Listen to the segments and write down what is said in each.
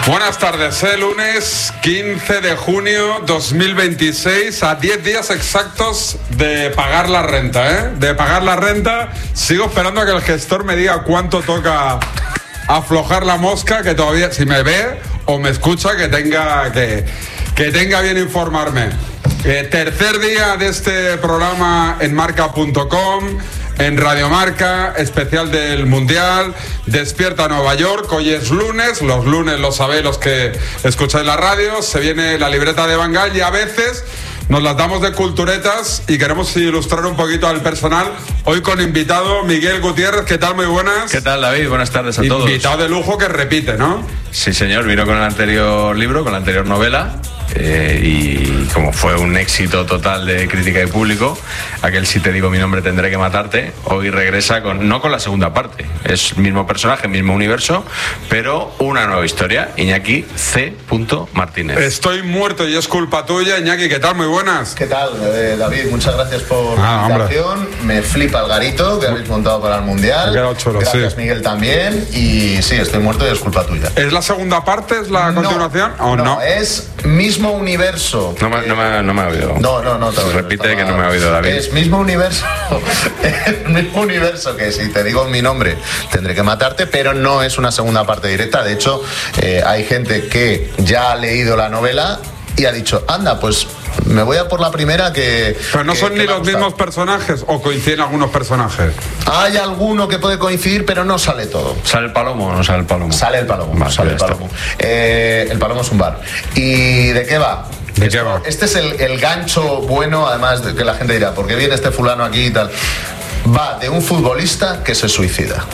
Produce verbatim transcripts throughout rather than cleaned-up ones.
Buenas tardes, el lunes quince de junio dos mil veintiséis, a diez días exactos de pagar la renta, ¿eh? De pagar la renta. Sigo esperando a que el gestor me diga cuánto toca aflojar la mosca, que todavía, si me ve o me escucha, que tenga que, que tenga bien informarme. Eh, tercer día de este programa en marca punto com, en Radio Marca, especial del Mundial, Despierta Nueva York. Hoy es lunes, los lunes lo sabéis los que escucháis la radio, se viene la libreta de Van Gaal y a veces nos las damos de culturetas y queremos ilustrar un poquito al personal. Hoy con invitado Miguel Gutiérrez. ¿Qué tal? Muy buenas. ¿Qué tal, David? Buenas tardes a todos. Invitado de lujo que repite, ¿no? Sí, señor. Vino con el anterior libro, con la anterior novela. Eh, y como fue un éxito total de crítica y público, aquel Si te digo mi nombre tendré que matarte, hoy regresa con, no con la segunda parte, es mismo personaje, mismo universo, pero una nueva historia. Iñaki C. Martínez. Estoy muerto y es culpa tuya. Iñaki, ¿qué tal? Muy buenas. ¿Qué tal, eh, David? Muchas gracias por ah, la invitación. Me flipa el garito que habéis montado para el Mundial. Chulo, gracias, sí. Miguel, también. Y sí, estoy muerto y es culpa tuya. ¿Es la segunda parte? ¿Es la no, continuación? ¿O no? No, es mismo universo. No me, no me, no me ha oído. No, no, no. Te Repite estaba... que no me ha oído, David. Es mismo universo. El mismo universo que si te digo mi nombre tendré que matarte, pero no es una segunda parte directa. De hecho, eh, hay gente que ya ha leído la novela y ha dicho, anda, pues me voy a por la primera que... Pero no que, son que ni me ha los gustado. mismos personajes o coinciden algunos personajes. Hay alguno que puede coincidir, pero no sale todo. ¿Sale el palomo o no sale el palomo? Sale el palomo, Vale, sale el está. palomo. Eh, el palomo es un bar. ¿Y de qué va? ¿De Esto, qué va? Este es el, el gancho bueno, además de que la gente dirá, ¿por qué viene este fulano aquí y tal? Va de un futbolista que se suicida.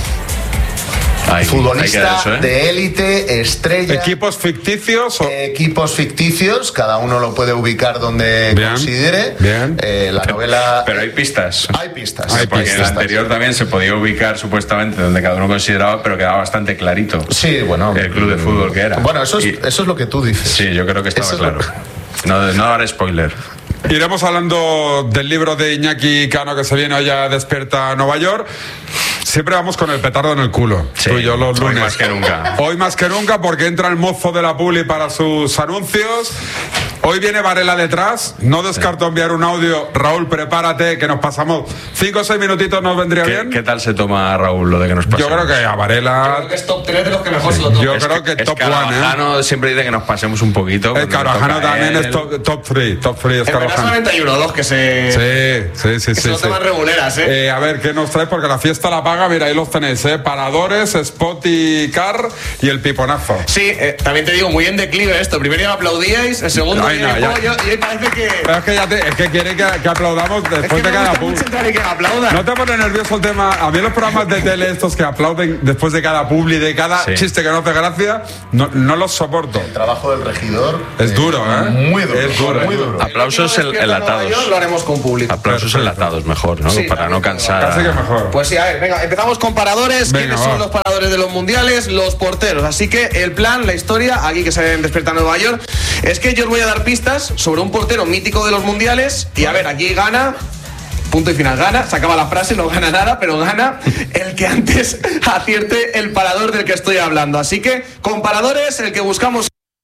Hay, Futbolista hay eso, ¿eh? de élite, estrella. ¿Equipos ficticios? O... Equipos ficticios, cada uno lo puede ubicar donde bien, considere. Bien. Eh, la pero, novela. Pero hay pistas. Hay pistas. Hay Porque pistas. el anterior también se podía ubicar supuestamente donde cada uno consideraba, pero quedaba bastante clarito. Sí, bueno. El club de fútbol que era. Bueno, eso es, Y, eso es lo que tú dices. sí, yo creo que estaba Eso es claro. lo No, no dar spoiler. Iremos hablando del libro de Iñaki Cano que se viene hoy a Despierta Nueva York. Siempre vamos con el petardo en el culo. Sí, tú y yo los hoy lunes. más que nunca. Hoy más que nunca porque entra el mozo de la publi para sus anuncios. Hoy viene Varela detrás. No descarto enviar un audio. Raúl, prepárate que nos pasamos cinco o seis minutitos, ¿nos vendría ¿Qué, bien? ¿Qué tal se toma Raúl lo de que nos pasemos? Yo creo que a Varela... Yo creo que es top tres de los que mejor se lo toman. Yo Es creo que, es top que one, ¿eh? Carvajano siempre dice que nos pasemos un poquito. El cuando le Carvajano toca a también él. es top, top three. Top three es En verdad Carvajano. solamente hay uno o dos que se... Sí, sí, sí, que sí. se lo sí. toman reguleras, ¿eh? Eh, a ver, ¿qué nos trae? Porque la fiesta la paga, mira, ahí los tenéis, ¿eh? Paradores, Spot y Car y el piponazo. Sí, eh, también te digo, muy en declive esto. Primero ya me aplaudíais, el segundo Ay, viene no, ya. pollo, y hoy parece que... Pero es que ya te, es que quiere que, que aplaudamos Es después que de me cada gusta publi. mucho entrar y que me aplaudan. ¿No te pone nervioso el tema? A mí los programas de tele estos que aplauden después de cada publi, de cada Sí. chiste que no hace gracia, no, no los soporto. El trabajo del regidor. Es duro, ¿eh? Muy duro. Es duro, muy es duro. Aplausos El equipo de Despierta Nueva York enlatados. Lo haremos con público. Aplausos Perfecto. enlatados mejor, ¿no? Sí, Para no también, cansar. Casi que mejor. Pues sí, a ver, venga, empezamos con paradores. Venga, ¿Quiénes va. son los paradores de los mundiales? Los porteros. Así que el plan, la historia, aquí que se Despierta Nueva York, es que yo os voy a dar pistas sobre un portero mítico de los mundiales. Y a ver, aquí gana. Punto y final, gana, se acaba la frase, no gana nada, pero gana el que antes acierte el parador del que estoy hablando. Así que, con paradores, el que buscamos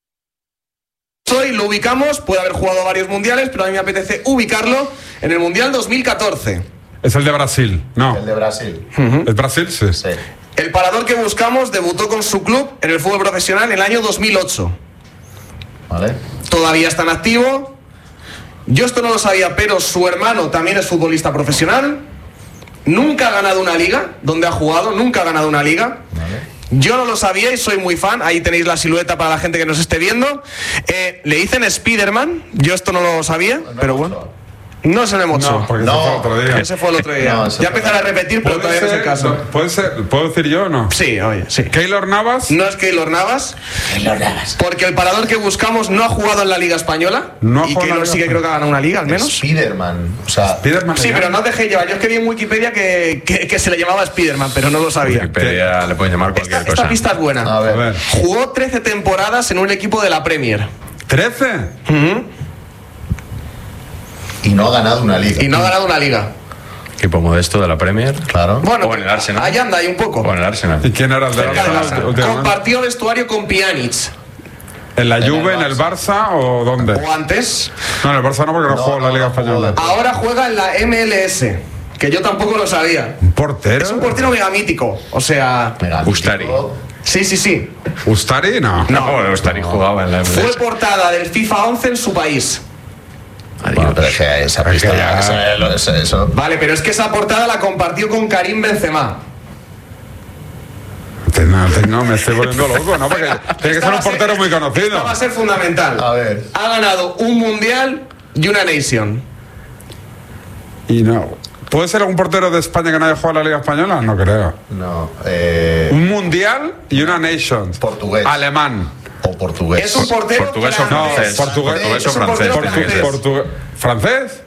hoy, lo ubicamos, puede haber jugado varios mundiales, pero a mí me apetece ubicarlo en el Mundial dos mil catorce. Es el de Brasil, no. El de Brasil. ¿Es Brasil? Sí. Sí. El parador que buscamos debutó con su club en el fútbol profesional en el año dos mil ocho. Vale. Todavía está en activo. Yo esto no lo sabía, pero su hermano también es futbolista profesional. Nunca ha ganado una liga, donde ha jugado, nunca ha ganado una liga. Vale. Yo no lo sabía y soy muy fan. Ahí tenéis la silueta para la gente que nos esté viendo. Eh, le dicen Spiderman. Yo esto no lo sabía, No, pero no, bueno. no. No es el emocho. No, porque No. ese fue otro día. Ese fue el otro día. No, ese ya fue- empezaré a repetir, pero todavía no es el caso. ¿Puede ser? ¿Puedo decir yo o no? Sí, oye, sí. Keylor Navas. No es Keylor Navas. Keylor Navas. Porque el parador que buscamos no ha jugado en la Liga Española. No ha y jugado en la Keylor Liga sí que creo que ha ganado una liga, al menos. Spiderman. O sea, Spiderman. Sí, pero no os dejé llevar. Yo es que vi en Wikipedia que, que, que se le llamaba Spiderman, pero no lo sabía. Wikipedia le pueden llamar cualquier Esta, cosa. esta pista es buena. a A ver. ver. Jugó trece temporadas en un equipo de la Premier. ¿trece? Y no ha ganado una liga. Y no ha ganado una liga. Equipo modesto de la Premier. Claro. Bueno, O en el Arsenal. ahí anda, hay un poco. O en el Arsenal. ¿Y quién era el de Cerca del Arsenal Barça. últimamente? Compartió vestuario con Pjanic. ¿En la En el Juve, en el Barça o dónde? O antes. No, en el Barça no, porque no, No, juega en la no, Liga no jugó Española. de- Ahora juega en la M L S. Que yo tampoco lo sabía. ¿Un portero? Es un portero mega mítico. O sea. Mega Ustari. mítico. Sí, sí, sí. ¿Ustari? No. No, bueno, Ustari jugaba en la M L S. Fue portada del FIFA once en su país. Bueno, pero es que esa pista, que ya- esa- eso, eso- Vale, pero es que esa portada la compartió con Karim Benzema. Tengo, tengo, me estoy volviendo loco, ¿no? Porque tiene que ser Esta un va a ser- portero muy conocido. Esta va a ser fundamental. A ver. Ha ganado un mundial y una nation. Y no. ¿Puede ser algún portero de España que no haya jugado en la Liga Española? No creo. No, eh, Un mundial y una Nations. Portugués. Alemán. o portugués. Es un portero Portugués o No, francés. francés. portugués. Portugués o Es un francés. portero tiene que ser. francés. Portu- ¿Francés?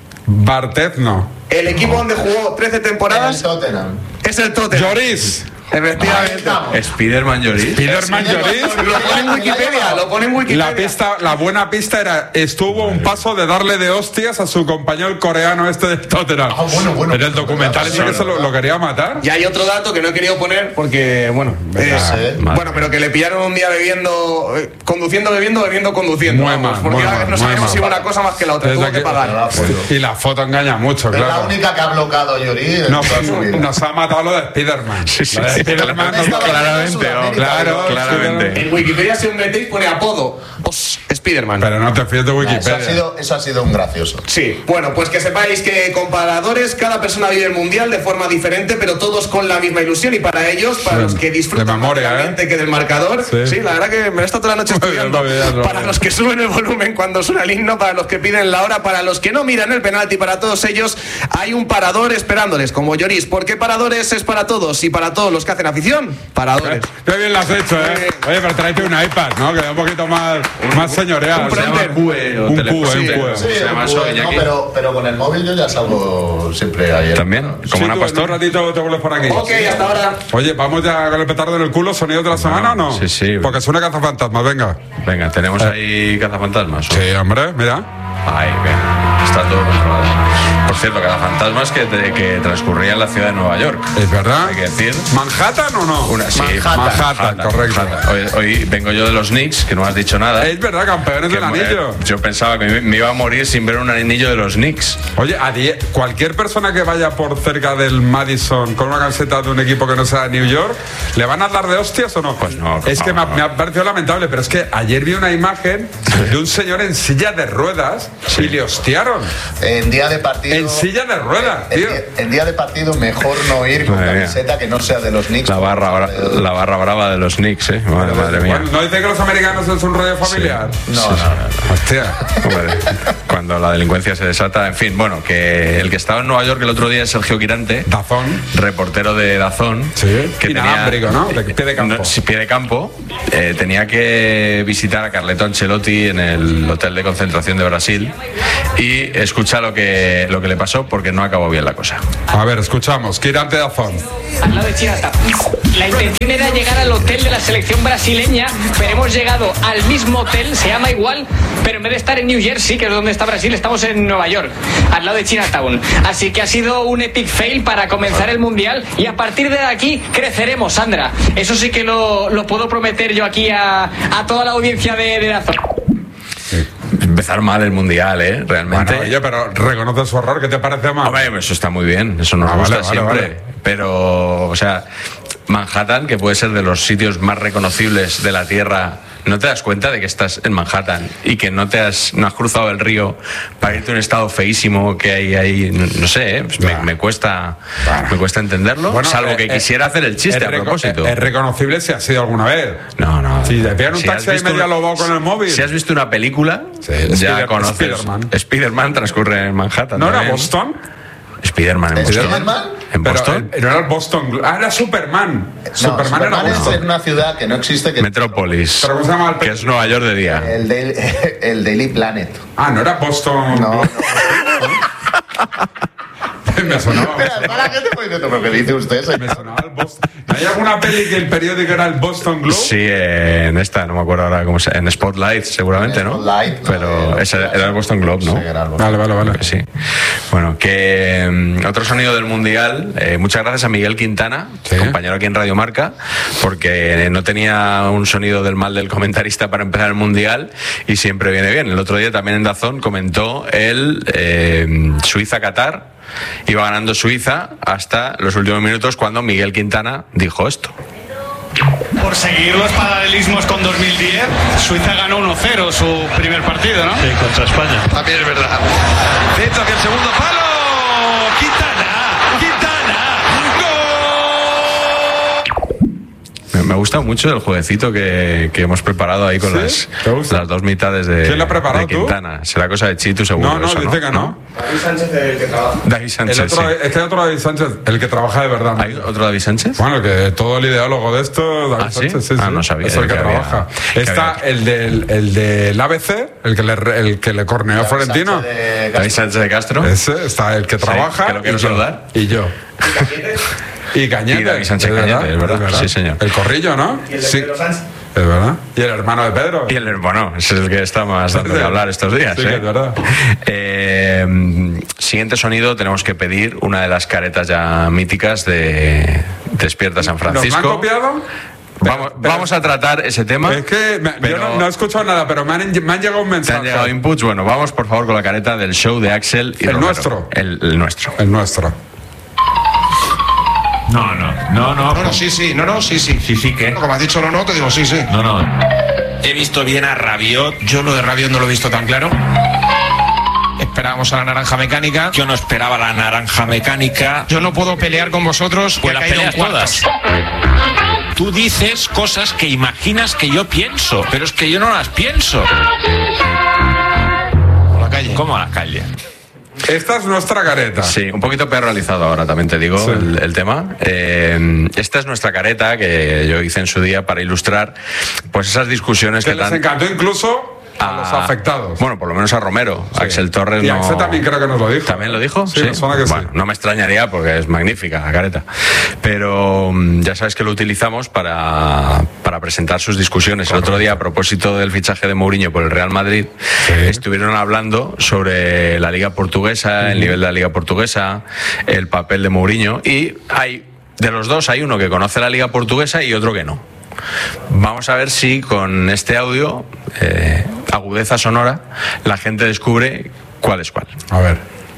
Bartet no. El equipo donde jugó trece En el temporadas Tottenham. es el Tottenham. Lloris. Efectivamente. Estamos. Spiderman Lloris. Spiderman Lloris. Lo pone en Wikipedia, lo pone en Wikipedia. La pista, la buena pista era, estuvo a un paso de darle de hostias a su compañero coreano este de Tottenham. Ah, bueno, bueno. En el documental ese que se lo, lo quería matar. Y hay otro dato que no he querido poner porque, bueno, eh, sé. bueno, pero que le pillaron un día bebiendo, eh, conduciendo, bebiendo, bebiendo, conduciendo. Muy vamos, mal, porque muy ahora mal, no muy sabemos si mal. una cosa más que la otra. Desde Tuvo que que- pagar. Y la foto engaña mucho, Es la claro. única que ha bloqueado Lloris en No, toda su vida. nos ha matado lo de Spiderman. Sí, sí, Lo de sí. Spiderman nos- Estaba claramente, en Sudamérica, claro, claramente. En Wikipedia, si os metéis, pone apodo. Os, Spiderman. Pero no te fíes de Eso ha, Wikipedia. sido, eso ha sido un gracioso. Sí, bueno, pues que sepáis que comparadores, cada persona vive el mundial de forma diferente, pero todos con la misma ilusión. Y para ellos, para Sí, los que disfrutan de memoria, materialmente ¿eh? que del marcador, sí. Sí. la verdad que me he estado toda la noche Muy bien, estudiando. muy bien, muy para bien. los que suben el volumen cuando suena el himno, para los que piden la hora, para los que no miran el penalti, para todos ellos hay un parador esperándoles, como Lloris. ¿Por qué paradores es para todos? Y para todos los que hacen afición, paradores. Qué bien lo has hecho, Muy ¿eh? bien. Oye, pero tráete un iPad, ¿no? Que da un poquito más, más señorial. un Se llama printer. Cue o Un teléfono. cue, un Sí, cue. Sí, Se llama un eso, buen, no, Iñaki. pero, pero con el móvil yo ya salgo siempre ayer. También, como Sí, una tú, pastor. En un ratito te vuelves por aquí. Ok, hasta ahora. Oye, ¿vamos ya con el petardo en el culo? ¿Sonido de la semana o no? sí, sí. Porque suena cazafantasmas, venga. Venga, tenemos ahí cazafantasmas. ¿o? Sí, hombre, mira. Ahí, bien. Está todo controlado. Por cierto, cazafantasmas que, te- que transcurría en la ciudad de Nueva York. Es verdad. Hay que decir. ¿Manhattan o no? Una, sí, Manhattan. Manhattan, correcto. Manhattan. Hoy, hoy vengo yo de los Knicks, que no has dicho nada. Es verdad, campeones Que, del anillo. eh, yo pensaba que me, me iba a morir sin ver un anillo de los Knicks. Oye, a die- cualquier persona que vaya por cerca del Madison con una camiseta de un equipo que no sea de New York, ¿le van a dar de hostias o no? Pues no, Es no, que me ha, no. me ha parecido lamentable, pero es que ayer vi una imagen de un señor en silla de ruedas y le hostiaron. En día de partido. En silla de ruedas, en, tío. día- en día de partido, mejor no ir con Madre mía. camiseta que no sea de los Knicks. La barra, bra- la barra brava de los Knicks, ¿eh? Madre, madre mía. Bueno, ¿no dice que los americanos es un rollo familiar? No, no, no. Hostia. Hombre, cuando la delincuencia se desata, en fin, bueno, que el que estaba en Nueva York el otro día es Sergio Quirante, Dazón. reportero de Dazón, Sí. que Inalámbrico, ¿no? De pie de campo. No, sí, pie de campo, eh, tenía que visitar a Carleto Ancelotti en el hotel de concentración de Brasil y escucha lo que, lo que le pasó porque no acabó bien la cosa. A ver, escuchamos. Quirante Dazón. Al lado de Chinatown. La intención era llegar al hotel de la selección brasileña, pero hemos llegado al mismo hotel, se llama igual, pero en vez de estar en New Jersey, que es donde está Brasil, estamos en Nueva York, al lado de Chinatown. Así que ha sido un epic fail para comenzar el mundial y a partir de aquí creceremos, Sandra. Eso sí que lo, lo puedo prometer yo aquí a, a toda la audiencia de, de Dazón. Empezar mal el mundial, ¿eh? Realmente. Bueno, oye, pero reconoce su error. ¿Qué te parece mal? Hombre, eso está muy bien, eso nos Ah, gusta vale, vale, siempre. vale. Pero, o sea, Manhattan, que puede ser de los sitios más reconocibles de la Tierra, ¿no te das cuenta de que estás en Manhattan y que no te has, no has cruzado el río para irte a un estado feísimo que hay ahí? No, no sé, ¿eh? Pues me, me cuesta me cuesta entenderlo, Bueno, salvo eh, que eh, quisiera hacer el chiste es a reco- propósito. Es, es reconocible si ha sido alguna vez. No, no. Si te pillan un Si taxi has ahí visto medio un- lobado con el móvil. Si has visto una película, Sí, ya Spider- conoces. Spiderman. Spiderman transcurre en Manhattan. ¿No era también. Boston? Spiderman en Boston. ¿Spiderman? ¿En Pero, Boston? eh, no era el Boston. Ah, era Superman. No, Superman, Superman era es Boston. en una ciudad que no existe. Que Metrópolis. ¿Pero cómo se llama el Que es Nueva York de día. el, Daily, el Daily Planet. Ah, no era Boston. No. Me sonaba. Espera, para que te voy diciendo lo que dice usted. Me sonaba el Boston. ¿Hay alguna peli que el periódico era el Boston Globe? Sí, eh, en esta, no me acuerdo ahora cómo se llama. En Spotlight, seguramente, En ¿no? Spotlight, no, Pero eh, ese era el Boston Globe, ¿no? Sí, era el Boston. Vale, vale, vale. Sí. Bueno, que mm, otro sonido del Mundial. Eh, muchas gracias a Miguel Quintana, Sí. compañero aquí en Radio Marca, porque no tenía un sonido del mal del comentarista para empezar el Mundial y siempre viene bien. El otro día también en Dazón comentó el eh, Suiza-Qatar. Iba ganando Suiza hasta los últimos minutos cuando Miguel Quintana dijo esto. Por seguir los paralelismos con dos mil diez, Suiza ganó uno cero su primer partido, ¿no? Sí, contra España. También es verdad. Centro hacia el segundo palo. Quintana, Quintana, gol. Me, me gusta mucho el jueguecito que, que hemos preparado ahí con ¿Sí? las, ¿Te gusta? las dos mitades de, ¿Quién lo ha preparado, de Quintana. Será cosa de Chitu, seguro. No, no, eso, dice que no. David Sánchez, el que trabaja. David El Sánchez, otro, sí. Es que hay otro David Sánchez, el que trabaja de verdad. ¿Hay otro David Sánchez? Bueno, que todo el ideólogo de esto, David ¿Ah, sí? Sánchez, sí, Ah, sí. no sabía Es el que, que había- trabaja. que Está había- el del, el del A B C, el que le, el que le corneó a Florentino. Sánchez de David Sánchez de Castro. Ese está el que trabaja. que lo quiero y yo. saludar. Y yo. Y Cañete. Y David Sánchez es Cañete, es verdad. Sí, señor. El corrillo, ¿no? Y el de Sí. Pedro Sánchez. Es verdad. Y el hermano de Pedro. Y el, bueno, ese es el que está más dando de hablar estos días. Sí, ¿eh? que es verdad. Eh, siguiente sonido, tenemos que pedir una de las caretas ya míticas de Despierta San ¿Nos han Francisco. copiado? Vamos, pero- vamos a tratar ese tema. Es que me- pero yo no, no he escuchado nada, pero me han, me han llegado un te mensaje. han llegado inputs. Bueno, vamos por favor con la careta del show de Axel y El Romero. nuestro. El, el nuestro. El nuestro. No, no, no, no. No, no, sí, sí, no, no, sí, sí. Sí, sí, ¿qué? Como has dicho lo no, te digo sí, sí. No, no. He visto bien a Rabiot. Yo lo de Rabiot no lo he visto tan claro. Esperábamos a la naranja mecánica. Yo no esperaba la naranja mecánica. Yo no puedo pelear con vosotros. Pues que las he caído en peleas cuartos. Tú dices cosas que imaginas que yo pienso, pero es que yo no las pienso. Por la calle. ¿Cómo a la calle? Esta es nuestra careta. Sí, un poquito peor realizado ahora, también te digo, Sí. el, el tema. Eh, esta es nuestra careta que yo hice en su día para ilustrar pues esas discusiones Que que les tan... encantó incluso a los afectados. Bueno, por lo menos a Romero. Sí. Axel Torres Y no... Axel también creo que nos lo dijo. ¿También lo dijo? Sí, me suena que bueno, sí. no me extrañaría porque es magnífica la careta. Pero mm, ya sabes que lo utilizamos para, para presentar sus discusiones. El otro día, a propósito del fichaje de Mourinho por el Real Madrid, estuvieron hablando sobre la Liga Portuguesa, el nivel de la Liga Portuguesa, el papel de Mourinho. Y hay, de los dos hay uno que conoce la Liga Portuguesa y otro que no. Vamos a ver si con este audio, eh, agudeza sonora, la gente descubre cuál es cuál. A ver.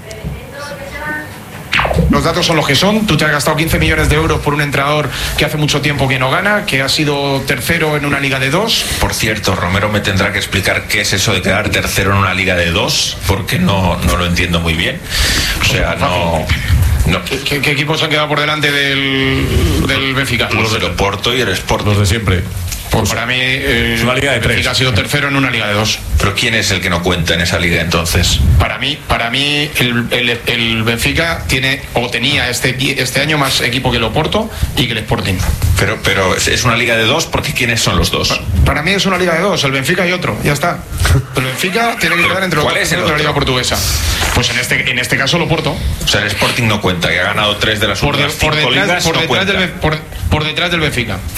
Los datos son los que son. Tú te has gastado quince millones de euros por un entrenador que hace mucho tiempo que no gana, que ha sido tercero en una liga de dos. Por cierto, Romero me tendrá que explicar qué es eso de quedar tercero en una liga de dos, porque no, no lo entiendo muy bien. O sea, no... no ¿Qué, qué- qué equipos han quedado por delante del, del Benfica? los del Oporto y el Sporting. Los de siempre. Pues para mí eh, Es una liga de el Benfica tres. ha sido tercero en una liga de dos. Pero ¿quién es el que no cuenta en esa liga entonces? Para mí, para mí el, el- el Benfica tiene o tenía este, equi- este año más equipo que el Oporto y que el Sporting. Pero, pero es- es una liga de dos porque ¿quiénes son los dos? Para mí es una liga de dos, el Benfica y otro, ya está. El Benfica tiene que quedar entre los ¿Cuál dos es el de la otro? liga portuguesa. Pues en este, en este caso el Oporto. O sea, el Sporting no cuenta, que ha ganado tres de las Por, de- últimas por cinco detrás, ligas, por, no detrás cuenta. del, Ben- por, por detrás del Benfica.